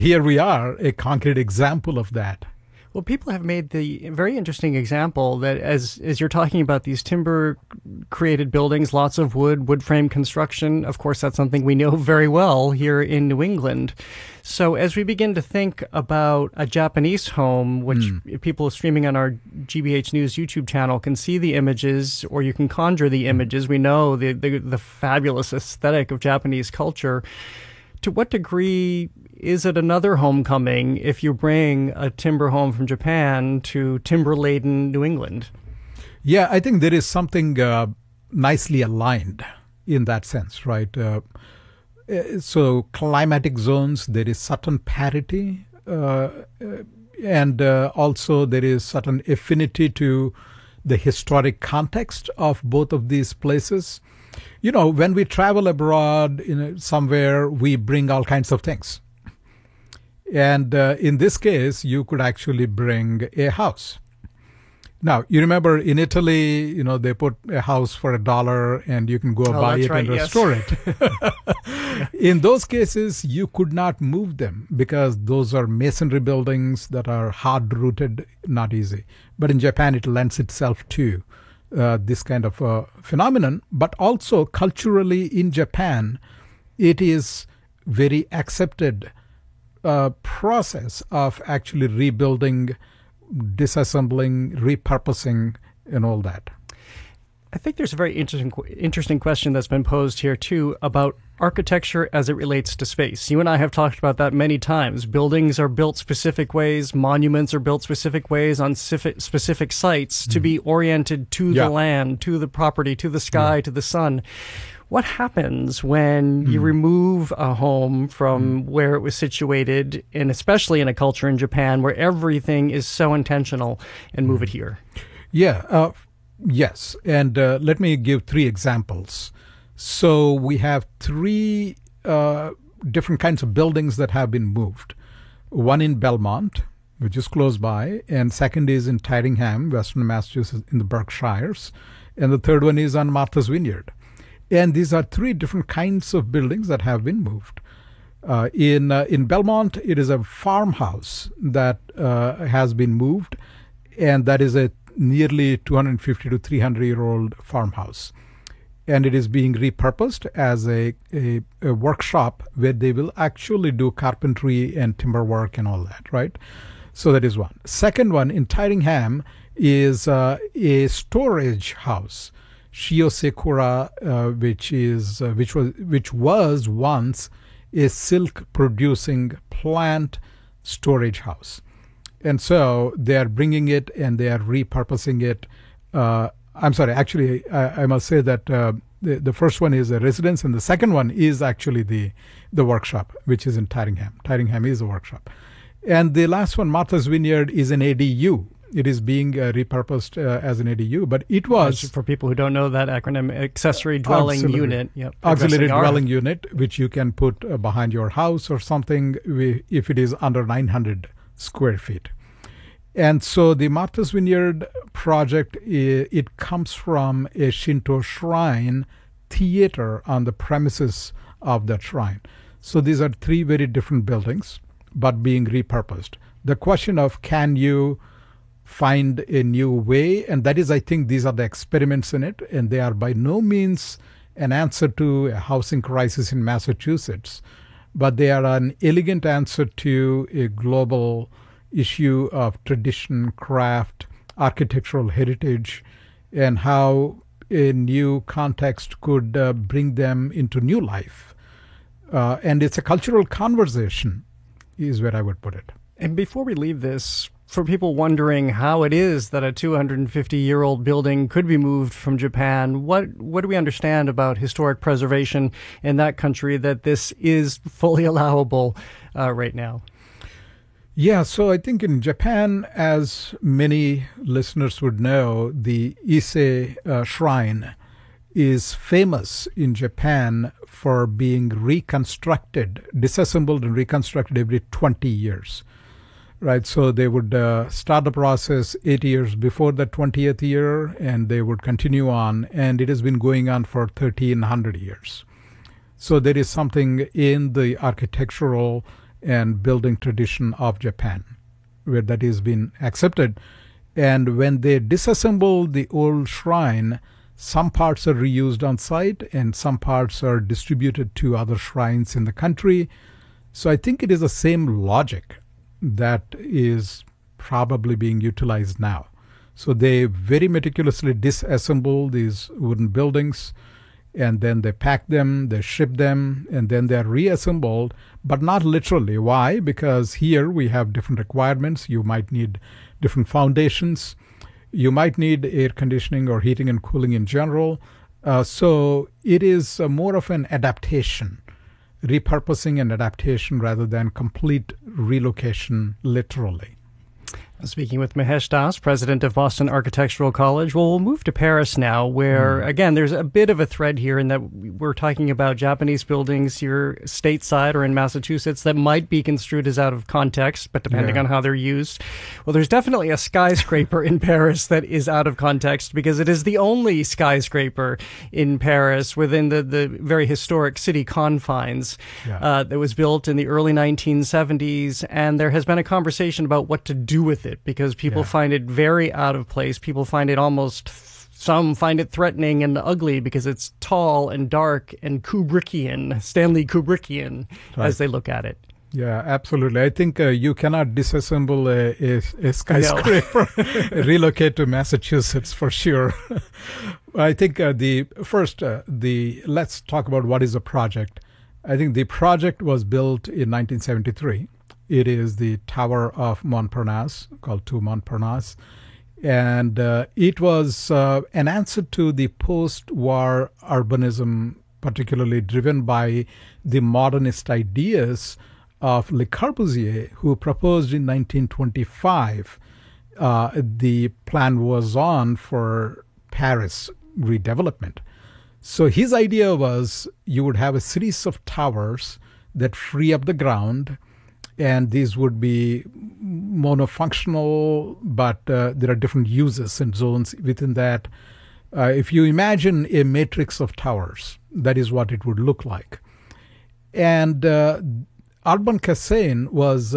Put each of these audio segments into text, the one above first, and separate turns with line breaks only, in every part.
Here we are, a concrete example of that.
Well, people have made the very interesting example that as you're talking about these timber created buildings, lots of wood frame construction, of course, that's something we know very well here in New England. So as we begin to think about a Japanese home, which people streaming on our GBH News YouTube channel can see the images, or you can conjure the images. We know the fabulous aesthetic of Japanese culture. To what degree is it another homecoming if you bring a timber home from Japan to timber-laden New England?
Yeah, I think there is something nicely aligned in that sense, right? So climatic zones, there is certain parity, and also there is certain affinity to the historic context of both of these places. You know, when we travel abroad, somewhere, we bring all kinds of things. And in this case, you could actually bring a house. Now, you remember in Italy, they put a house for $1 and you can go buy it and restore it. In those cases, you could not move them because those are masonry buildings that are hard-rooted, not easy. But in Japan, it lends itself to this kind of phenomenon. But also culturally in Japan, it is very accepted process of actually rebuilding, disassembling, repurposing, and all that.
I think there's a very interesting question that's been posed here, too, about architecture as it relates to space. You and I have talked about that many times. Buildings are built specific ways. Monuments are built specific ways on specific sites to be oriented to the land, to the property, to the sky, to the sun. What happens when you remove a home from where it was situated, and especially in a culture in Japan where everything is so intentional, and move it here?
Yeah, yes. And let me give 3 examples. So we have 3 different kinds of buildings that have been moved. One in Belmont, which is close by, and second is in Tyringham, Western Massachusetts, in the Berkshires, and the third one is on Martha's Vineyard. And these are 3 different kinds of buildings that have been moved. In Belmont, it is a farmhouse that has been moved, and that is a nearly 250 to 300-year-old farmhouse. And it is being repurposed as a workshop where they will actually do carpentry and timber work and all that, right? So that is one. Second one in Tyringham is a storage house. Shiosekura, which was once a silk producing plant storage house, and so they are bringing it and they are repurposing it. I'm sorry, actually, I must say that the first one is a residence, and the second one is actually the workshop, which is in Tyringham. Tyringham is a workshop, and the last one, Martha's Vineyard, is an ADU. It is being repurposed as an ADU, but it was...
For people who don't know that acronym, accessory dwelling unit. Yep,
auxiliary dwelling unit, which you can put behind your house or something if it is under 900 square feet. And so the Martha's Vineyard project, it comes from a Shinto shrine theater on the premises of that shrine. So these are 3 very different buildings, but being repurposed. The question of can you find a new way, and that is, I think, these are the experiments in it, and they are by no means an answer to a housing crisis in Massachusetts, but they are an elegant answer to a global issue of tradition, craft, architectural heritage, and how a new context could bring them into new life. And it's a cultural conversation, is where I would put it.
And before we leave this, for people wondering how it is that a 250-year-old building could be moved from Japan, what do we understand about historic preservation in that country that this is fully allowable right now?
Yeah, so I think in Japan, as many listeners would know, the Ise shrine is famous in Japan for being reconstructed, disassembled and reconstructed every 20 years. Right, so they would start the process 8 years before the 20th year, and they would continue on, and it has been going on for 1,300 years. So there is something in the architectural and building tradition of Japan, where that is been accepted. And when they disassemble the old shrine, some parts are reused on site and some parts are distributed to other shrines in the country. So I think it is the same logic that is probably being utilized now. So they very meticulously disassemble these wooden buildings, and then they pack them, they ship them, and then they're reassembled, but not literally. Why? Because here we have different requirements. You might need different foundations. You might need air conditioning or heating and cooling in general. So it is more of an adaptation, repurposing and adaptation rather than complete relocation literally.
Speaking with Mahesh Das, president of Boston Architectural College. Well, we'll move to Paris now, where, again, there's a bit of a thread here in that we're talking about Japanese buildings here stateside or in Massachusetts that might be construed as out of context, but depending on how they're used. Well, there's definitely a skyscraper in Paris that is out of context because it is the only skyscraper in Paris within the very historic city confines that was built in the early 1970s. And there has been a conversation about what to do with it, because people find it very out of place. People find it some find it threatening and ugly because it's tall and dark and Kubrickian, Stanley Kubrickian, as they look at it.
Yeah, absolutely. I think you cannot disassemble a skyscraper, relocate to Massachusetts for sure. I think let's talk about what is a project. I think the project was built in 1973. It is the Tower of Montparnasse, called Tour Montparnasse. And it was an answer to the post-war urbanism, particularly driven by the modernist ideas of Le Corbusier, who proposed in 1925. The plan was on for Paris redevelopment. So his idea was you would have a series of towers that free up the ground, and these would be monofunctional, but there are different uses and zones within that. If you imagine a matrix of towers, that is what it would look like. And Urbain Cassin was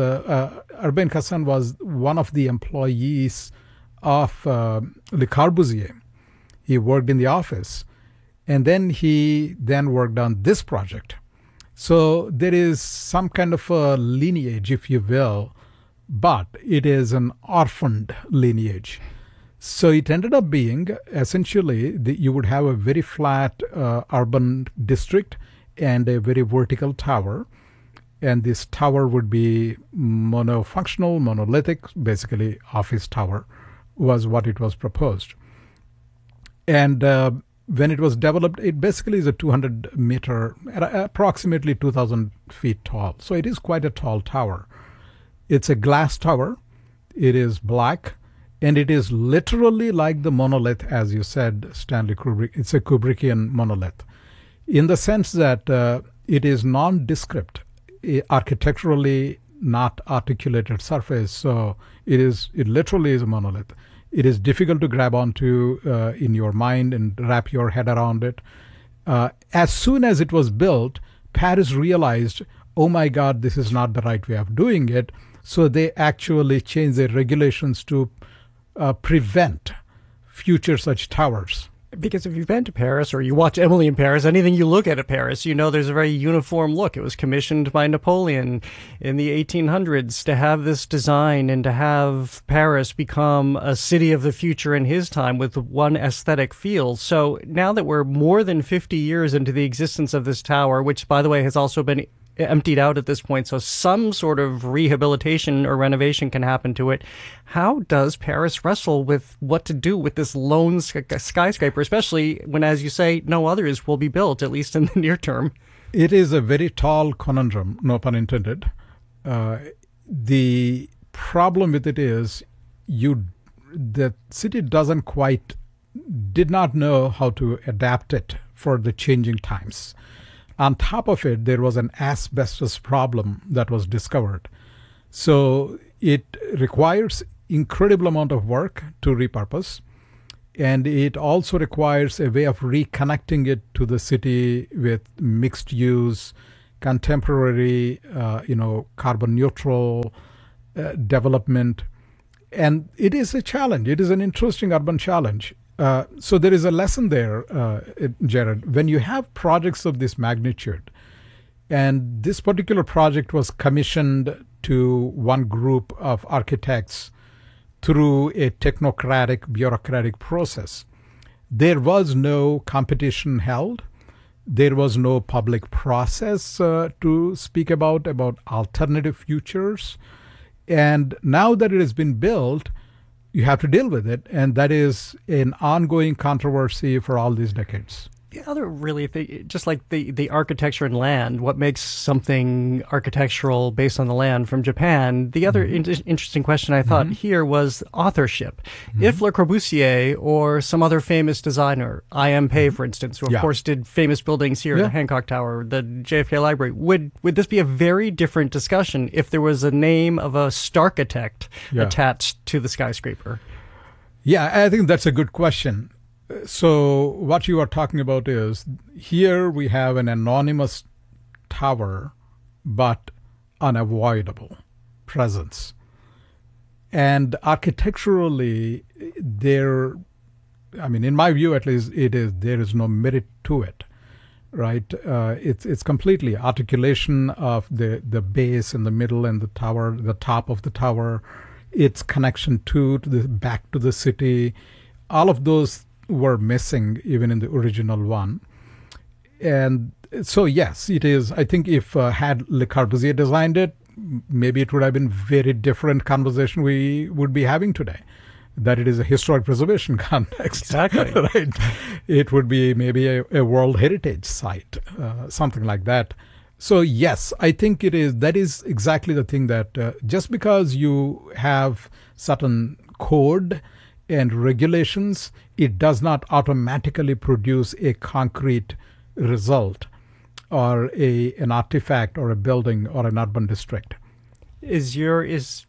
one of the employees of Le Corbusier. He worked in the office, and then he worked on this project. So there is some kind of a lineage, if you will, but it is an orphaned lineage. So it ended up being essentially you would have a very flat urban district and a very vertical tower. And this tower would be monofunctional, monolithic, basically office tower was what it was proposed. And when it was developed, it basically is a 200-meter, approximately 2,000 feet tall. So it is quite a tall tower. It's a glass tower. It is black. And it is literally like the monolith, as you said, Stanley Kubrick. It's a Kubrickian monolith in the sense that it is nondescript, architecturally not articulated surface. So it literally is a monolith. It is difficult to grab onto in your mind and wrap your head around it. As soon as it was built, Paris realized, oh my God, this is not the right way of doing it. So they actually changed their regulations to prevent future such towers.
Because if you've been to Paris or you watch Emily in Paris, anything you look at Paris, you know there's a very uniform look. It was commissioned by Napoleon in the 1800s to have this design and to have Paris become a city of the future in his time with one aesthetic feel. So now that we're more than 50 years into the existence of this tower, which, by the way, has also been emptied out at this point, so some sort of rehabilitation or renovation can happen to it. How does Paris wrestle with what to do with this lone skyscraper, especially when, as you say, no others will be built, at least in the near term?
It is a very tall conundrum, no pun intended. The problem with it is the city did not know how to adapt it for the changing times. On top of it, there was an asbestos problem that was discovered. So it requires incredible amount of work to repurpose. And it also requires a way of reconnecting it to the city with mixed use, contemporary, carbon neutral development. And it is a challenge. It is an interesting urban challenge. So there is a lesson there, Jared. When you have projects of this magnitude, and this particular project was commissioned to one group of architects through a technocratic, bureaucratic process, there was no competition held. There was no public process to speak about alternative futures. And now that it has been built, you have to deal with it. And that is an ongoing controversy for all these decades.
The other really thing, just like the architecture and land, what makes something architectural based on the land from Japan, the other interesting question I thought here was authorship. If Le Corbusier or some other famous designer, I.M. Pei, for instance, who of course did famous buildings here, the Hancock Tower, the JFK Library, would this be a very different discussion if there was a name of a starchitect attached to the skyscraper?
Yeah, I think that's a good question. So what you are talking about is, here we have an anonymous tower, but unavoidable presence. And architecturally, in my view at least, there is no merit to it, right? It's completely articulation of the base in the middle and the tower, the top of the tower, its connection back to the city. All of those were missing even in the original one. And so, yes, it is. I think if had Le Corbusier designed it, maybe it would have been very different conversation we would be having today. That it is a historic preservation context.
Exactly.
Right? It would be maybe a World Heritage Site, something like that. So, yes, I think it is. That is exactly the thing that just because you have certain code and regulations, it does not automatically produce a concrete result or an artifact or a building or an urban district.
What's your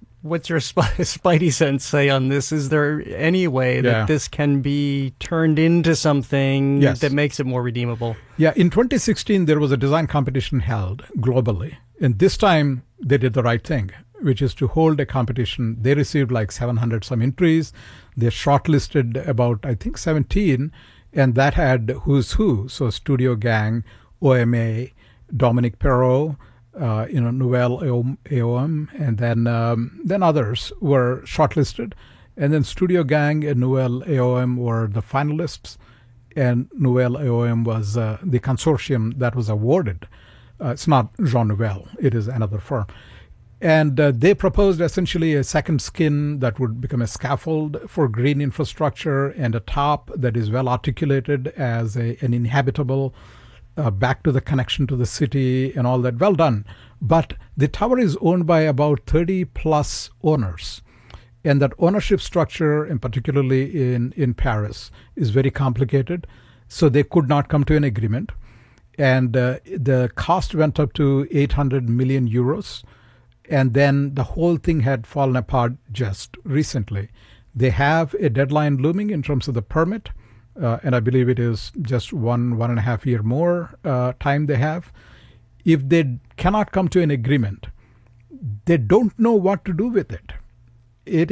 spidey sense say on this? Is there any way that this can be turned into something that makes it more redeemable? Yeah,
in 2016, there was a design competition held globally. And this time, they did the right thing, which is to hold a competition. They received like 700 some entries. They shortlisted about, I think, 17, and that had who's who. So Studio Gang, OMA, Dominique Perrault, Nouvelle AOM, and then others were shortlisted. And then Studio Gang and Nouvelle AOM were the finalists, and Nouvelle AOM was the consortium that was awarded. It's not Jean Nouvel, it is another firm. And they proposed essentially a second skin that would become a scaffold for green infrastructure and a top that is well articulated as an inhabitable, back to the connection to the city and all that. Well done. But the tower is owned by about 30 plus owners. And that ownership structure, and particularly in Paris, is very complicated. So they could not come to an agreement. And the cost went up to 800 million euros. And then the whole thing had fallen apart just recently. They have a deadline looming in terms of the permit, and I believe it is just 1.5 year more time they have. If they cannot come to an agreement, they don't know what to do with it. It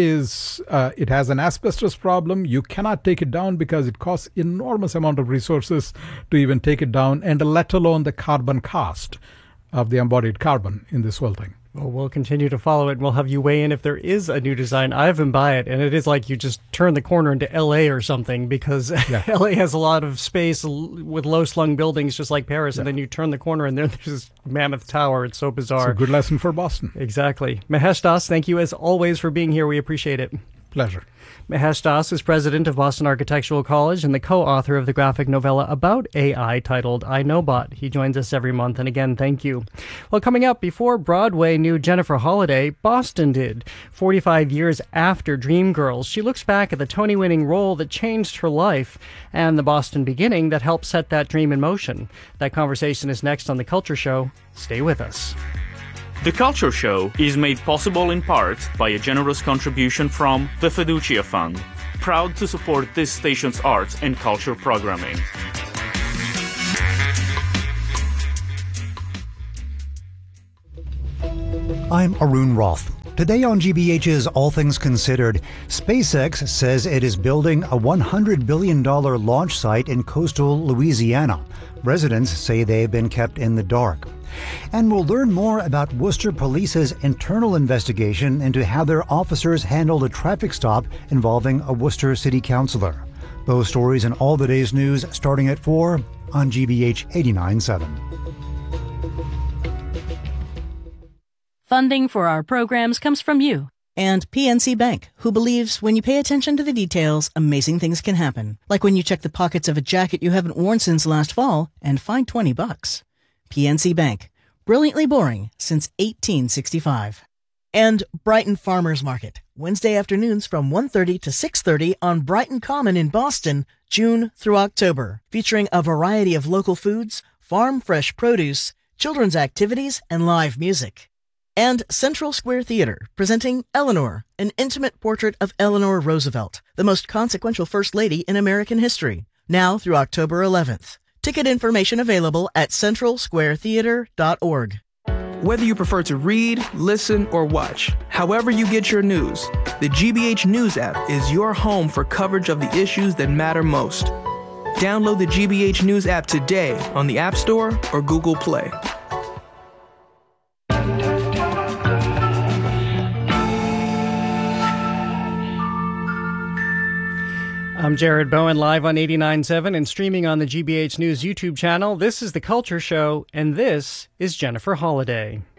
has an asbestos problem. You cannot take it down because it costs enormous amount of resources to even take it down, and let alone the carbon cost of the embodied carbon in this whole thing.
Well, we'll continue to follow it, and we'll have you weigh in if there is a new design. I've been by it, and it is like you just turn the corner into L.A. or something, because L.A. has a lot of space with low-slung buildings just like Paris, and then you turn the corner, and there's this mammoth tower. It's so bizarre.
It's a good lesson for Boston.
Exactly. Mahesh Das, thank you as always for being here. We appreciate it.
Pleasure.
Mahesh Das is president of Boston Architectural College and the co-author of the graphic novella about AI titled iKnowBot. He joins us every month, and again, thank you. Well, coming up, before Broadway knew Jennifer Holliday, Boston did. 45 years after Dreamgirls, she looks back at the Tony-winning role that changed her life and the Boston beginning that helped set that dream in motion. That conversation is next on The Culture Show. Stay with us.
The Culture Show is made possible in part by a generous contribution from the Fiducia Fund, proud to support this station's arts and culture programming.
I'm Arun Roth. Today on GBH's All Things Considered, SpaceX says it is building a $100 billion launch site in coastal Louisiana. Residents say they have been kept in the dark. And we'll learn more about Worcester Police's internal investigation into how their officers handled a traffic stop involving a Worcester city councilor. Those stories and all the day's news starting at 4 on GBH 89.7.
Funding for our programs comes from you. And PNC Bank, who believes when you pay attention to the details, amazing things can happen. Like when you check the pockets of a jacket you haven't worn since last fall and find $20. PNC Bank. Brilliantly boring since 1865. And Brighton Farmers Market. Wednesday afternoons from 1:30 to 6:30 on Brighton Common in Boston, June through October. Featuring a variety of local foods, farm fresh produce, children's activities, and live music. And Central Square Theater, presenting Eleanor, an intimate portrait of Eleanor Roosevelt, the most consequential First Lady in American history, now through October 11th. Ticket information available at centralsquaretheater.org.
Whether you prefer to read, listen, or watch, however you get your news, the GBH News app is your home for coverage of the issues that matter most. Download the GBH News app today on the App Store or Google Play.
I'm Jared Bowen, live on 89.7 and streaming on the GBH News YouTube channel. This is The Culture Show, and this is Jennifer Holliday.